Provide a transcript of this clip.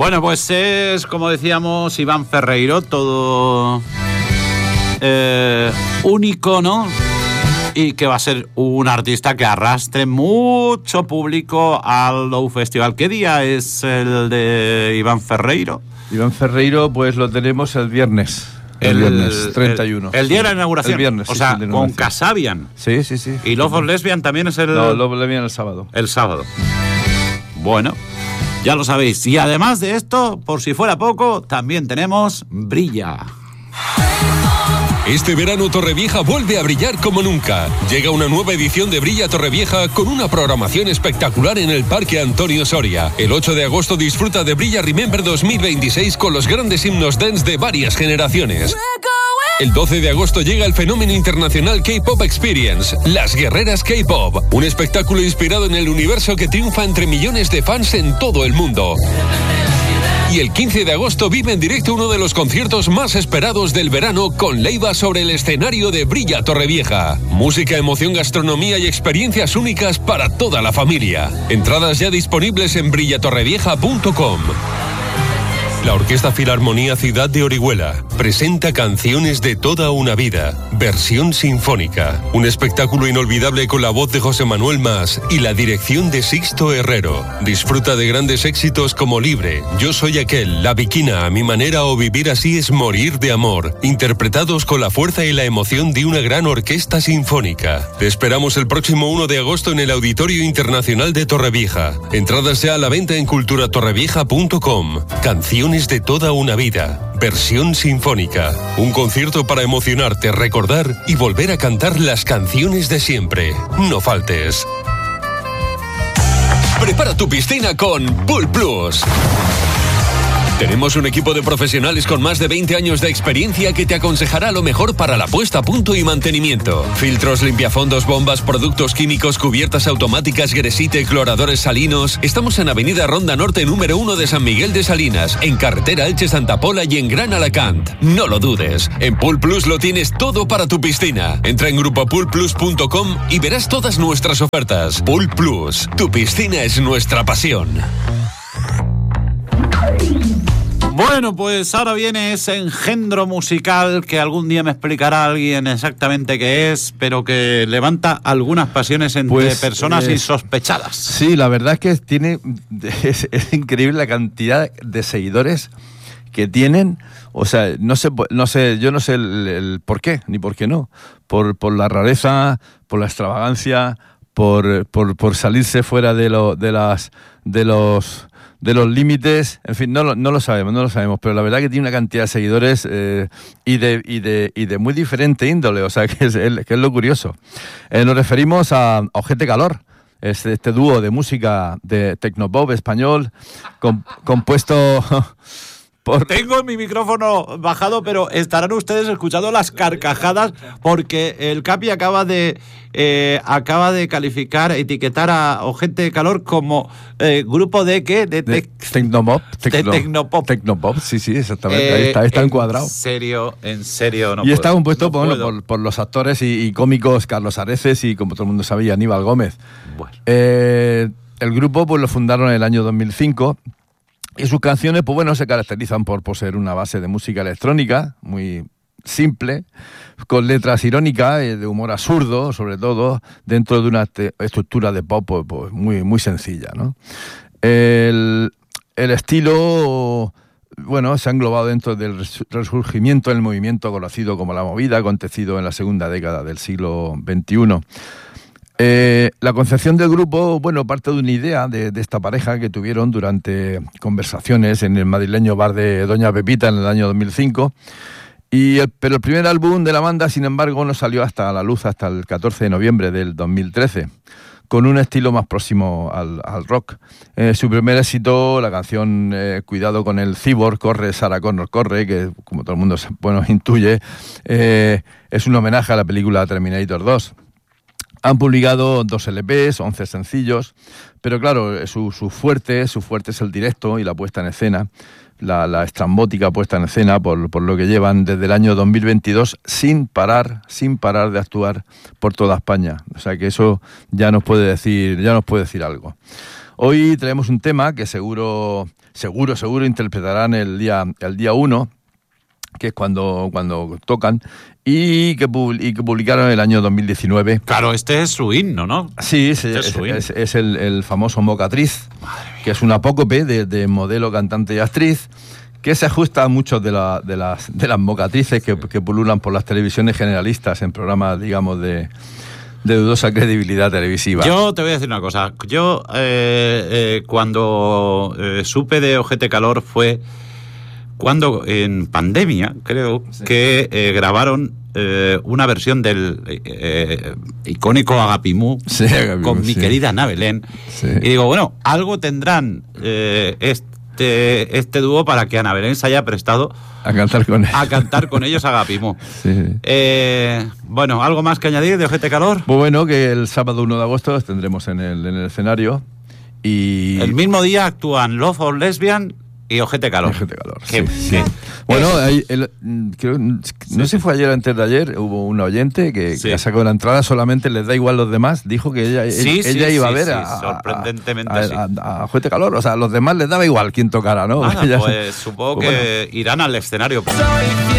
Bueno, pues es, como decíamos, Iván Ferreiro, todo único, ¿no? Y que va a ser un artista que arrastre mucho público al Low Festival. ¿Qué día es el de Iván Ferreiro? Iván Ferreiro, pues lo tenemos el viernes. El viernes 31. El día de la inauguración. El viernes, o sea, con Kasabian. Sí, sí, sí. ¿Y Love of Lesbian también es el...? No, Love of Lesbian el sábado. El sábado. Bueno, ya lo sabéis. Y además de esto, por si fuera poco, también tenemos Brilla. Este verano Torrevieja vuelve a brillar como nunca. Llega una nueva edición de Brilla Torrevieja con una programación espectacular en el Parque Antonio Soria. El 8 de agosto disfruta de Brilla Remember 2026 con los grandes himnos dance de varias generaciones. El 12 de agosto llega el fenómeno internacional K-Pop Experience, Las Guerreras K-Pop, un espectáculo inspirado en el universo que triunfa entre millones de fans en todo el mundo. Y el 15 de agosto vive en directo uno de los conciertos más esperados del verano con Leiva sobre el escenario de Brilla Torrevieja. Música, emoción, gastronomía y experiencias únicas para toda la familia. Entradas ya disponibles en brillatorrevieja.com. La Orquesta Filarmonía Ciudad de Orihuela presenta Canciones de toda una vida, versión sinfónica. Un espectáculo inolvidable con la voz de José Manuel Mas y la dirección de Sixto Herrero. Disfruta de grandes éxitos como Libre, Yo soy aquel, La Viquina, A mi manera o Vivir así es morir de amor, interpretados con la fuerza y la emoción de una gran orquesta sinfónica. Te esperamos el próximo 1 de agosto en el Auditorio Internacional de Torrevieja. Entradas ya a la venta en culturatorrevieja.com. Canciones de toda una vida, versión sinfónica. Un concierto para emocionarte, recordar y volver a cantar las canciones de siempre. No faltes. Prepara tu piscina con Pool Plus. Tenemos un equipo de profesionales con más de 20 años de experiencia que te aconsejará lo mejor para la puesta a punto y mantenimiento. Filtros, limpiafondos, bombas, productos químicos, cubiertas automáticas, gresite, cloradores salinos. Estamos en Avenida Ronda Norte número 1 de San Miguel de Salinas, en carretera Elche-Santa Pola y en Gran Alacant. No lo dudes, en Pool Plus lo tienes todo para tu piscina. Entra en grupopoolplus.com y verás todas nuestras ofertas. Pool Plus, tu piscina es nuestra pasión. Bueno, pues ahora viene ese engendro musical que algún día me explicará alguien exactamente qué es, pero que levanta algunas pasiones entre personas insospechadas. Sí, la verdad es que es increíble la cantidad de seguidores que tienen. O sea, yo no sé el por qué, ni por qué no. Por la rareza, por la extravagancia, por salirse fuera de los límites, en fin, no lo sabemos, pero la verdad que tiene una cantidad de seguidores y de muy diferente índole, o sea, que es lo curioso. Nos referimos a Ojete Calor, este dúo de música de tecnopop español compuesto por... Tengo mi micrófono bajado, pero estarán ustedes escuchando las carcajadas porque el Capi acaba de calificar, etiquetar a Ojete Calor como grupo de ¿qué? De Tecnopop. Tecnopop, sí, exactamente. Ahí está encuadrado. En serio, no y puedo. Está compuesto No por los actores y cómicos Carlos Areces y, como todo el mundo sabía, Aníbal Gómez. Bueno. El grupo pues lo fundaron en el año 2005. Y sus canciones, pues bueno, se caracterizan por poseer una base de música electrónica muy simple, con letras irónicas, de humor absurdo, sobre todo, dentro de una estructura de pop pues muy, muy sencilla, ¿no? El estilo, bueno, se ha englobado dentro del resurgimiento del movimiento conocido como la movida, acontecido en la segunda década del siglo XXI. La concepción del grupo, bueno, parte de una idea de esta pareja que tuvieron durante conversaciones en el madrileño bar de Doña Pepita en el año 2005. Pero el primer álbum de la banda, sin embargo, no salió a la luz hasta el 14 de noviembre del 2013, con un estilo más próximo al rock. Su primer éxito, la canción Cuidado con el Cyborg, Corre, Sarah Connor, Corre, que como todo el mundo intuye, es un homenaje a la película Terminator 2. Han publicado 2 LPs, 11 sencillos, pero claro, su fuerte es el directo y la puesta en escena, la estrambótica puesta en escena, por lo que llevan desde el año 2022 sin parar de actuar por toda España. O sea que eso ya nos puede decir algo. Hoy traemos un tema que seguro interpretarán el día 1, que es cuando tocan, y que publicaron en el año 2019. Claro, este es su himno, ¿no? Sí, es el famoso Mocatriz, que es una apócope de modelo, cantante y actriz, que se ajusta a muchos de las mocatrices que pululan por las televisiones generalistas en programas, digamos, de dudosa credibilidad televisiva. Yo te voy a decir una cosa. Yo, cuando supe de Ojete Calor fue cuando en pandemia, creo, que grabaron una versión del icónico Agapimú, con mi querida Ana Belén. Sí. Y digo, bueno, algo tendrán este dúo para que Ana Belén se haya prestado a cantar con ellos Agapimú. Sí. Bueno, ¿algo más que añadir de Ojete Calor? Pues bueno, que el sábado 1 de agosto los tendremos en el escenario. Y el mismo día actúan Love for Lesbian y Ojete Calor. Sí. Bueno, creo, no sé si fue ayer o antes de ayer, hubo una oyente que ha sacado la entrada, solamente les da igual los demás, dijo que ella iba a ver sorprendentemente a Ojete Calor, o sea, a los demás les daba igual quién tocara, ¿no? Pues supongo que irán al escenario.